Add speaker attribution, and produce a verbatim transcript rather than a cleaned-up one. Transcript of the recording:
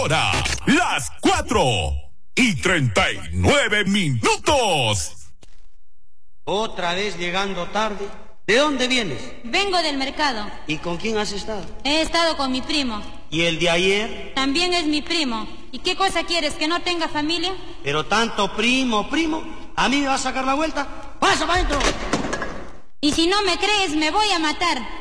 Speaker 1: hora, las cuatro y treinta y nueve minutos.
Speaker 2: Otra vez llegando tarde. ¿De dónde vienes?
Speaker 3: Vengo del mercado.
Speaker 2: ¿Y con quién has estado?
Speaker 3: He estado con mi primo.
Speaker 2: ¿Y el de ayer?
Speaker 3: También es mi primo. ¿Y qué cosa quieres, que no tenga familia?
Speaker 2: Pero tanto primo, primo, ¿a mí me va a sacar la vuelta? ¡Pasa para adentro!
Speaker 3: Y si no me crees, me voy a matar.